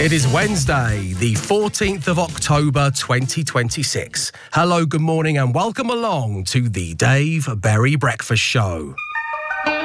It is Wednesday, the 14th of October 2026. Hello, good morning and welcome along to the Dave Berry Breakfast Show.